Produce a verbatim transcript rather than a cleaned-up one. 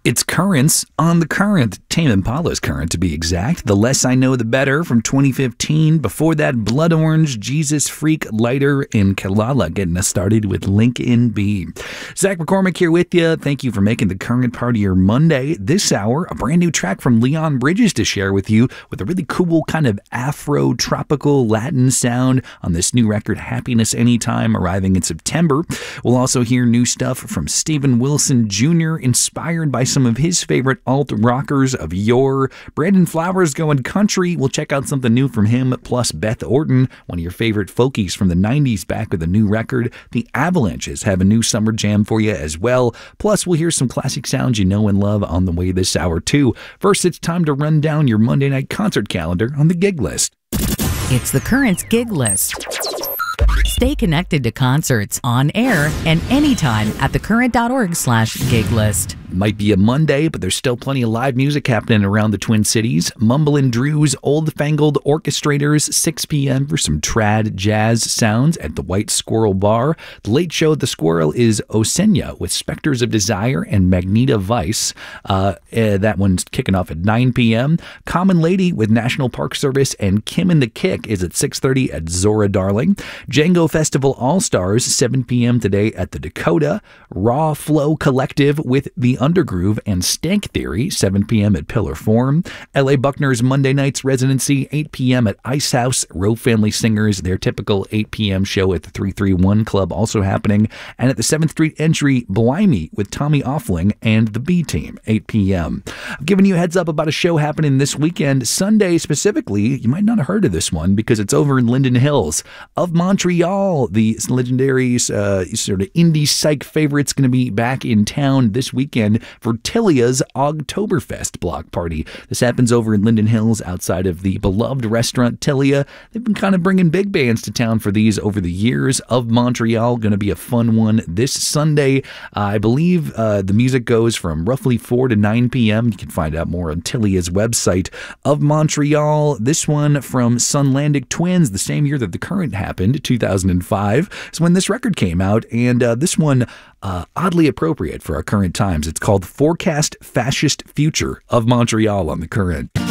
It's Currents on the Current. Tame Impala's Current, to be exact. The Less I Know, the Better from twenty fifteen. Before that, Blood Orange, Jesus Freak, Lighter, and Kalala getting us started with Link in B. Zach McCormick here with you. Thank you for making the Current part of your Monday. This hour, a brand new track from Leon Bridges to share with you with a really cool kind of Afro-tropical Latin sound on this new record, Happiness Anytime, arriving in September. We'll also hear new stuff from Steven Wilson Junior, inspired by some of his favorite alt-rockers of yore. Brandon Flowers going country. We'll check out something new from him, plus Beth Orton, one of your favorite folkies from the nineties, back with a new record. The Avalanches have a new summer jam for you as well. Plus, we'll hear some classic sounds you know and love on the way this hour, too. First, it's time to run down your Monday night concert calendar on the gig list. It's the Current Gig List. Stay connected to concerts on air and anytime at thecurrent.org slash gig list. Might be a Monday, but there's still plenty of live music happening around the Twin Cities. Mumblin' Drew's Old Fangled Orchestrators, six p.m. for some trad jazz sounds at the White Squirrel Bar. The Late Show at the Squirrel is Osenya with Spectres of Desire and Magneta Vice. Uh, uh, that one's kicking off at nine p.m. Common Lady with National Park Service and Kim and the Kick is at six thirty at Zora Darling. Django Festival All-Stars, seven p.m. today at the Dakota. Raw Flow Collective with The Undergroove and Stank Theory, seven p.m. at Pillar Forum. L A Buckner's Monday Nights Residency, eight p.m. at Ice House. Row Family Singers, their typical eight p.m. show at the three thirty-one Club also happening. And at the seventh Street Entry, Blimey with Tommy Offling and the B-Team, eight p.m. I've given you a heads up about a show happening this weekend. Sunday specifically, you might not have heard of this one because it's over in Linden Hills. Of Montreal, the legendary uh, sort of indie psych favorite's going to be back in town this weekend for Tilia's Ogtoberfest block party. This happens over in Linden Hills outside of the beloved restaurant Tilia. They've been kind of bringing big bands to town for these over the years. Of Montreal, going to be a fun one this Sunday. Uh, I believe uh, the music goes from roughly four to nine p.m. You can find out more on Tilia's website. Of Montreal, this one from Sunlandic Twins, the same year that the Current happened, two thousand five, is when this record came out, and uh, this one Uh, oddly appropriate for our current times. It's called Forecast Fascist Future. Of Montreal on the Current.